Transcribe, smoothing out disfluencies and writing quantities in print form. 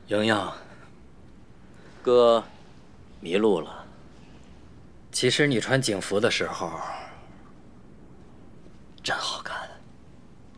莹莹， 哥，迷路了。 其实你穿警服的时候真好。